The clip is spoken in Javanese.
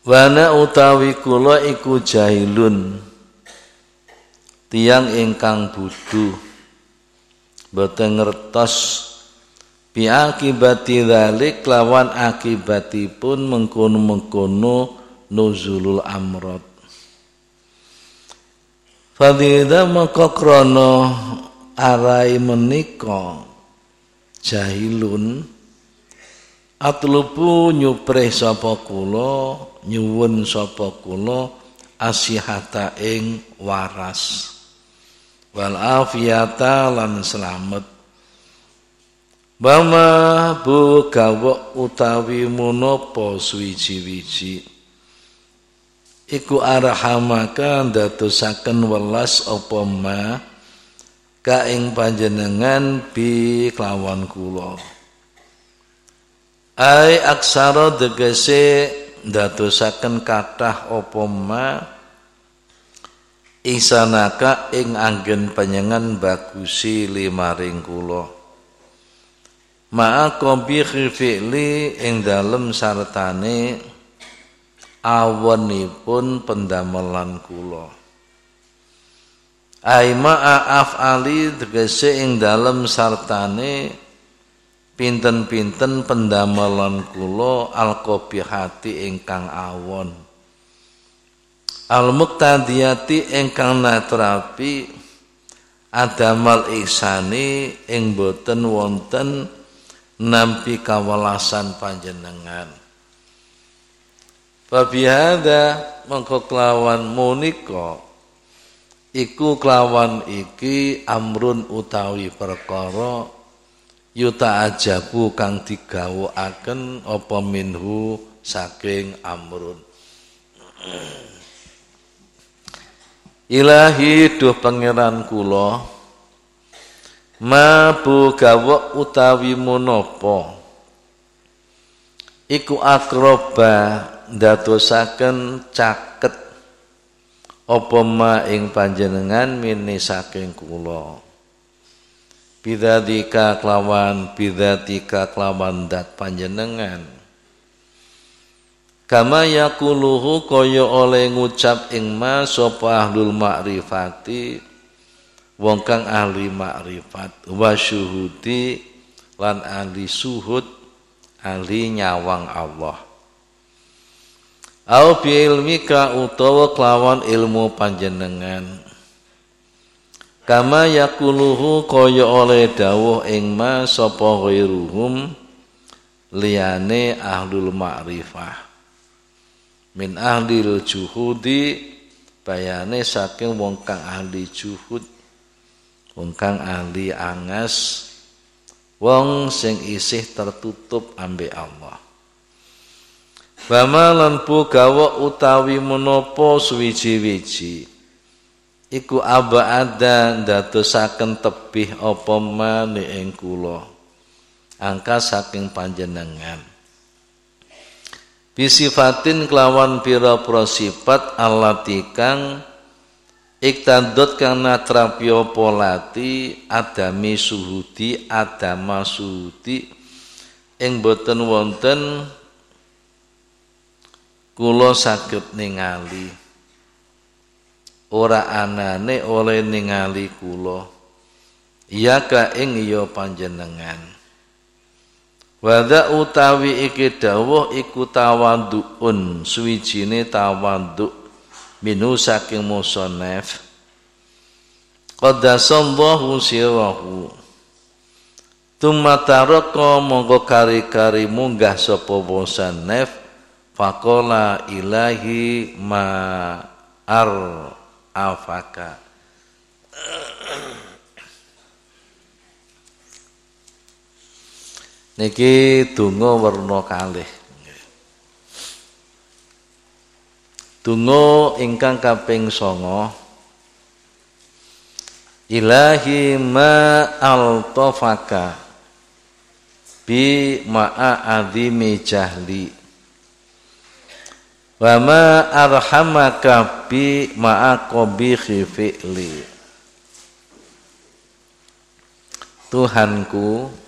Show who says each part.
Speaker 1: Wana utawi kula iku jahilun tiyang ingkang bodho boten ngertos bi akibati dzalik lawan akibatipun mengkono-mengkono nuzulul amrad. Fadhila maka krana arai menika jahilun atlubu nyuprih sapa kula nyuwun sapa kula asihata ing waras wal afiyata lan slamet bama bu gawok utawi menapa suwiji-wiji iku arhamaka ndadosaken welas apa ma ka ing panjenengan bi kelawan kula ai aksara tegese ndadosaken kathah apa ma isanaka ing anggen panjenengan bagusi limaring kula ma'a qabihi fi'li ing dalem sartane awonipun pendamelan kula ai ma'a af'ali tegese ing dalem sartane pinten-pinten pendamelan kula al-qabihati ingkang awon al-muqtadiyati ingkang natrapi adamal ihsani ing boten wonten nampi kawelasan panjenengan. Fabihada mengko kelawan munika iku kelawan iki amrun utawi perkara yuta ajabu kang digawakaken apa minhu saking amrun. Ilahi duh pangeran kula ma bu gawok utawi menapa iku akroba ndadosaken caket apa ma ing panjenengan mini saking kula bidzalika kelawan dat panjenengan kama yaquluhu kaya oleh ngucap ing ma sapa ahlul ma'rifati wong kang ahli makrifat wa syuhudi lan ahli suhud ahli nyawang Allah au bi ilmika utawa kelawan ilmu panjenengan kama yaquluhu kaya oleh dawuh ing ma sapa ghairuhum liyane ahlul ma'rifah min ahlil juhudi bayane saking wong kang ahli juhud wong kang ahli angas wong sing isih tertutup ambek Allah bama lan gawa utawi menapa suwiji-wiji iku abada ndadosaken tebih apa mane ing kula angka saking panjenengan bisifatin kelawan pira-pira sifat allati kang iktadot kang natrapi apa lati adami suhudi adama suhudi ing boten wonten kula saged ningali ora anane oleh ningali kula iya ka ing ya panjenengan wada utawi iki dawuh iku tawadhuun suwijine tawadhu minu saking musannaf qaddasallahu sirahu tumataraka monggo kari-kari munggah sapa musannaf faqala ilahi ma afaka niki donga werna kalih donga ingkang kaping 9 ilahi ma altafaka bi ma'a azimi jahli wa ma arhamaka bi ma'a qabihi fi'li Tuhanku